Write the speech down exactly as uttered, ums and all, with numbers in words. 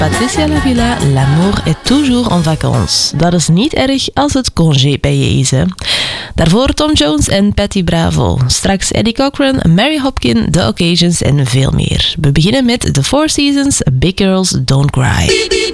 Patricia Lavilla, L'amour est toujours en vacances. Dat is niet erg als het congé bij je is, hè. Daarvoor Tom Jones en Patty Bravo. Straks Eddie Cochran, Mary Hopkin, The Occasions en veel meer. We beginnen met The Four Seasons, Big Girls Don't Cry.